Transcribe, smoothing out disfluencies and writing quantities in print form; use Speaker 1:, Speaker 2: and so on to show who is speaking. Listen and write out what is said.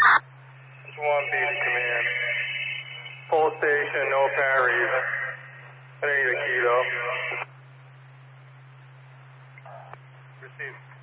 Speaker 1: 1 Beach Command. Full station, no parries. I need a key though. Received.